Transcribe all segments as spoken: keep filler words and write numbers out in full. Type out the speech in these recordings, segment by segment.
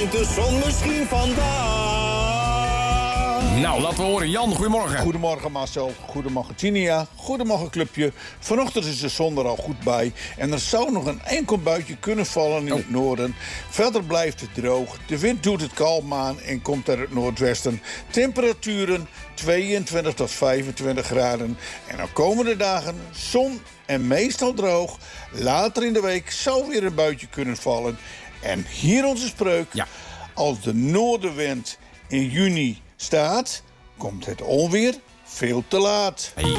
schijnt de zon misschien vandaag. Nou, laten we horen. Jan, goedemorgen. Goedemorgen Marcel, goedemorgen Tinia, goedemorgen clubje. Vanochtend is de zon er al goed bij en er zou nog een enkel buitje kunnen vallen in oh. het noorden. Verder blijft het droog, de wind doet het kalm aan en komt uit het noordwesten. Temperaturen tweeëntwintig tot vijfentwintig graden. En de komende dagen zon en meestal droog. Later in de week zou weer een buitje kunnen vallen. En hier onze spreuk. Ja. Als de noordenwind in juni staat, komt het onweer veel te laat. Hey.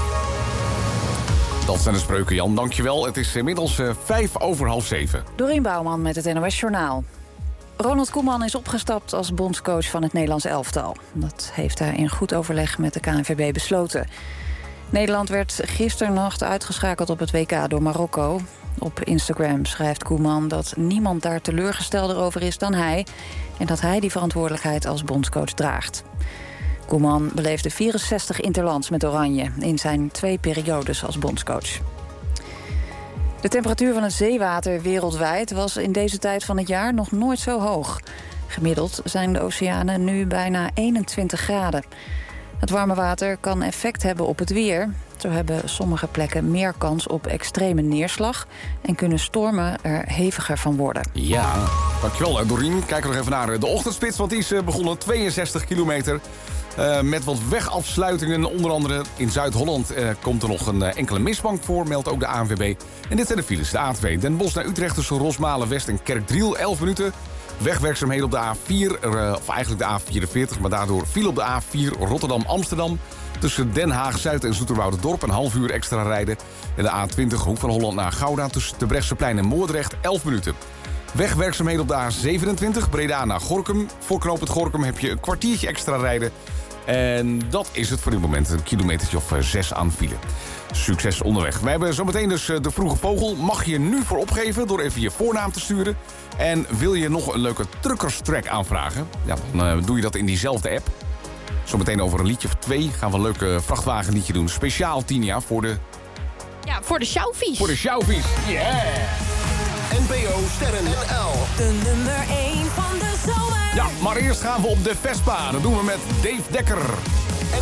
Dat zijn de spreuken, Jan. Dankjewel. Het is inmiddels uh, vijf over half zeven. Dorien Bouwman met het N O S Journaal. Ronald Koeman is opgestapt als bondscoach van het Nederlands elftal. Dat heeft hij in goed overleg met de K N V B besloten. Nederland werd gisternacht uitgeschakeld op het W K door Marokko. Op Instagram schrijft Koeman dat niemand daar teleurgestelder over is dan hij, en dat hij die verantwoordelijkheid als bondscoach draagt. Koeman beleefde vierenzestig interlands met Oranje in zijn twee periodes als bondscoach. De temperatuur van het zeewater wereldwijd was in deze tijd van het jaar nog nooit zo hoog. Gemiddeld zijn de oceanen nu bijna eenentwintig graden. Het warme water kan effect hebben op het weer. Zo hebben sommige plekken meer kans op extreme neerslag en kunnen stormen er heviger van worden. Ja, dankjewel Dorien. Kijken we nog even naar de ochtendspits, want die is begonnen tweeënzestig kilometer. Uh, met wat wegafsluitingen. Onder andere in Zuid-Holland uh, komt er nog een uh, enkele mistbank voor, meldt ook de A N V B. En dit zijn de files. De A twee Den Bosch naar Utrecht tussen Rosmalen West en Kerkdriel, elf minuten. Wegwerkzaamheden op de A vier, uh, of eigenlijk de A vierenveertig... maar daardoor viel op de A vier Rotterdam-Amsterdam. Tussen Den Haag-Zuid en Zoeterwoude-Dorp een half uur extra rijden. En de A twintig Hoek van Holland naar Gouda tussen de Brechtseplein en Moordrecht, elf minuten. Wegwerkzaamheden op de A zevenentwintig, Breda naar Gorinchem. Voor knooppunt Gorinchem heb je een kwartiertje extra rijden. En dat is het voor dit moment. Een kilometertje of zes aan file. Succes onderweg. We hebben zometeen dus de vroege vogel. Mag je nu voor opgeven door even je voornaam te sturen. En wil je nog een leuke truckerstrack aanvragen? Ja, dan uh, doe je dat in diezelfde app. Zometeen over een liedje of twee gaan we een leuk uh, vrachtwagenliedje doen. Speciaal Tinia voor de... Ja, voor de sjouwvies. Voor de sjouwvies. Yeah! N P O Sterren N L. De nummer één van de zomer. Ja, maar eerst gaan we op de Vespa. Dat doen we met Dave Dekker.